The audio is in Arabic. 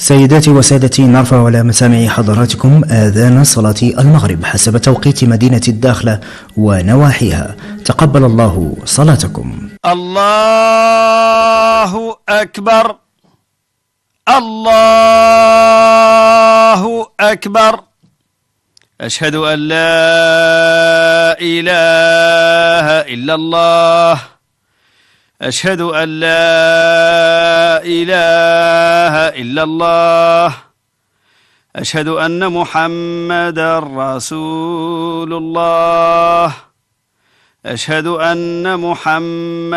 سيداتي وسادتي، نرفع على مسامع حضراتكم آذان صلاة المغرب حسب توقيت مدينة الداخلة ونواحيها. تقبل الله صلاتكم. الله أكبر، الله أكبر. أشهد أن لا إله إلا الله، أشهد أن لا إله إلا الله، أشهد أن محمدا رسول الله، أشهد أن محمدا